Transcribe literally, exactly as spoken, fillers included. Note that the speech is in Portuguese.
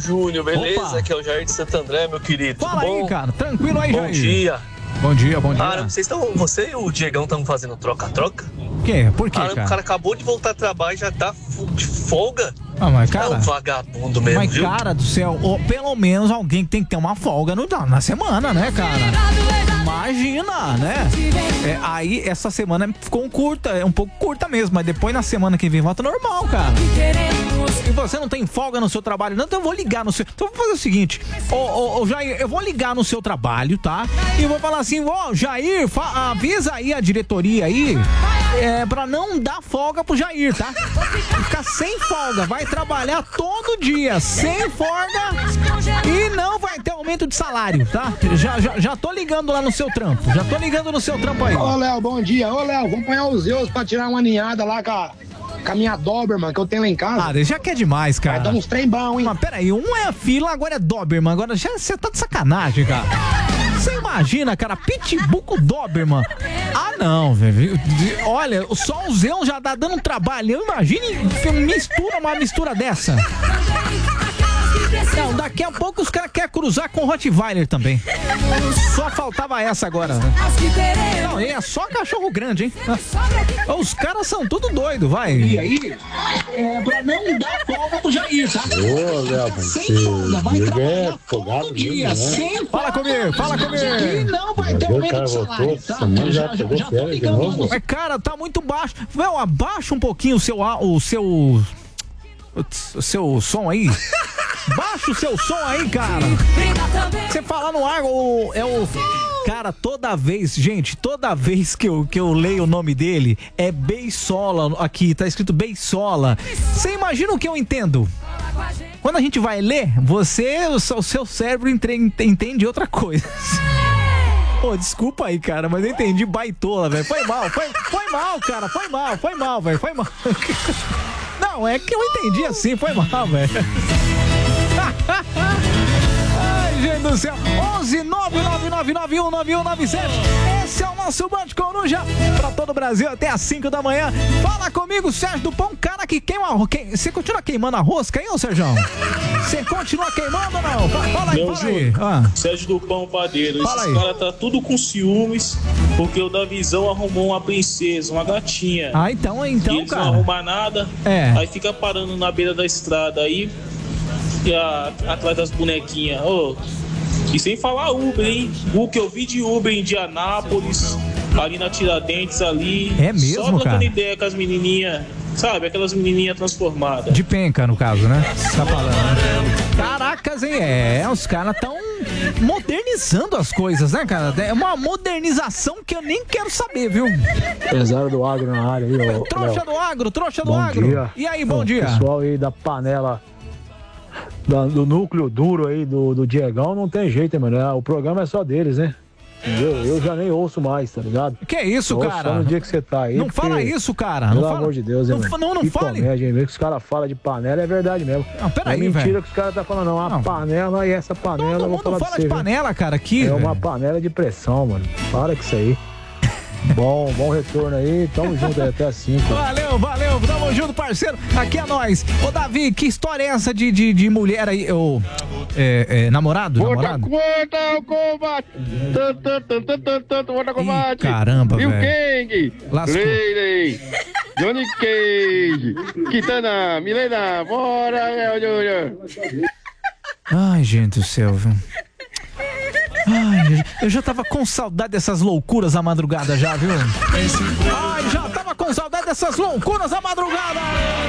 Júnior, beleza? Opa. Aqui é o Jair de Santo André, meu querido. Fala Tudo bom? aí, cara. Tranquilo aí, Bom Jair. dia. Bom dia, bom dia. Ah, vocês estão. Você e o Diegão estão fazendo troca-troca? Que? Por quê, Ah, cara? o cara acabou de voltar a trabalhar e já tá de folga. Ah, mas, É cara... um vagabundo mesmo, Mas, viu? cara do céu, ó, pelo menos alguém que tem que ter uma folga no, na semana, né, cara? Imagina, né? É, aí, essa semana ficou curta, é um pouco curta mesmo, mas depois na semana que vem volta normal, cara. E você não tem folga no seu trabalho, não? Então eu vou ligar no seu... Então eu vou fazer o seguinte, ô, ô, ô Jair, eu vou ligar no seu trabalho, tá? E eu vou falar assim, ó, Jair, fa- avisa aí a diretoria aí, é, pra não dar folga pro Jair, tá? Ficar sem folga, vai trabalhar todo dia, sem folga, e não vai ter aumento de salário, tá? Já, já, já tô ligando lá no seu trampo, já tô ligando no seu trampo aí. Ô, Léo, bom dia. Ô, Léo, vamos apanhar os Zeus pra tirar uma ninhada lá com a, com a minha Doberman que eu tenho lá em casa. Ah, já quer demais, cara. Vai dar uns trem bom, hein? Mas peraí, um é fila, agora é Doberman, agora já você tá de sacanagem, cara. Você imagina, cara, Pitbull com Doberman. Ah, não, velho. Olha, só o Zeus já tá dando um trabalho. Imagine mistura uma mistura dessa. Não, daqui a pouco os caras querem cruzar com o Rottweiler também. Só faltava essa agora. Não, e é só cachorro grande, hein? Os caras são tudo doido, vai. E aí, é pra não dar folga pro Jair, tá? Ô, Léo, você é folgado mesmo, né? Sem Fala comigo, fala comigo. E não vai ter O aumento cara de voltou, salário, tá? semana já Já, pegou já tô férias de ligando novo. lá. Mas, cara, tá muito baixo. Meu, abaixa um pouquinho o seu... O seu... O seu som aí. Baixa o seu som aí, cara. Você falar no ar, o, é o... Cara, toda vez, gente, toda vez que eu, que eu leio o nome dele, é Beisola aqui, tá escrito Beisola. Você imagina o que eu entendo? Quando a gente vai ler, você, o seu, o seu cérebro entre, entende outra coisa. Pô, desculpa aí, cara, mas eu entendi baitola, velho. Foi mal, foi, foi mal, cara, foi mal, foi mal, velho, foi mal. Não, é que eu entendi assim, foi mal, velho. Ai, gente do céu. onze nove nove nove nove um nove um nove sete. Esse é o nosso Band Coruja pra todo o Brasil até às cinco da manhã. Fala comigo, Sérgio do Pão, cara que queima. Você continua queimando a rosca aí, ô Sérgio? Você continua queimando ou não? Fala, fala aí, Meu fala aí. Júnior, Ah. Sérgio do Pão Padeiro. Fala Esses aí. caras tá tudo com ciúmes porque o Davizão arrumou uma princesa, uma gatinha. Ah, então, e então, eles não cara. arrumam nada. É. Aí fica parando na beira da estrada aí, e a- atrás das bonequinhas. Ô, e sem falar Uber, hein? O que eu vi de Uber em Indianápolis, ali na Tiradentes, ali. É mesmo, Só trocando cara? ideia com as menininhas, sabe? Aquelas menininhas transformadas. De penca, no caso, né? Você tá falando. Né? Caracas, hein? É, os caras tão modernizando as coisas, né, cara? É uma modernização que eu nem quero saber, viu? Empresário do agro na área aí, ó. Trouxa do agro, trouxa do Bom agro. dia. E aí, bom Ó, dia. Pessoal aí da panela, da- do núcleo duro aí do, do Diegão, não tem jeito, hein, mano. É, o programa é só deles, né? Entendeu? Eu já nem ouço mais, tá ligado? Que isso, Ouço cara? Só no dia que você tá aí. Não porque, fala isso, cara. Pelo Não fala... amor de Deus, hein, não, mano. fa- não, não que fale. comédia, hein, mesmo que os caras falam de panela, é verdade mesmo. Não, peraí, é mentira velho. que os caras tá falando, não. A Não. panela e essa panela, Todo eu vou mundo falar fala pra de você, viu? panela, cara, aqui. É velho. uma panela de pressão, mano. Para com isso aí. Bom, bom retorno aí. Tamo junto aí até as cinco. Valeu, valeu, tamo junto, parceiro. Aqui é nós. Ô, Davi, que história é essa de, de, de mulher aí? Ô, é, é, namorado? namorado? Conta o combate! Tanto, tanto, tanto, tanto, tanto, conta o Ih, combate! caramba, E o velho. King! Lascou. Lady! Johnny Cage! Kitana! Milena! Bora, Léo Júnior! Ai, gente do céu, viu? Ai, eu já tava com saudade dessas loucuras à madrugada já, viu? Ai, já tava com saudade dessas loucuras à madrugada!